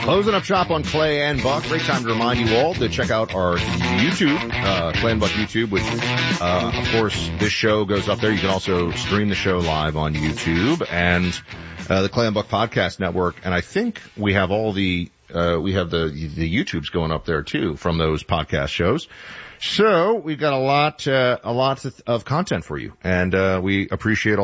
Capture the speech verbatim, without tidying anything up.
Closing up shop on Clay and Buck. Great time to remind you all to check out our YouTube, uh, Clay and Buck YouTube, which, uh, of course, this show goes up there. You can also stream the show live on YouTube and, uh, the Clay and Buck Podcast Network. And I think we have all the, uh, we have the, the YouTubes going up there too from those podcast shows. So we've got a lot, uh, a lot of content for you, and, uh, we appreciate all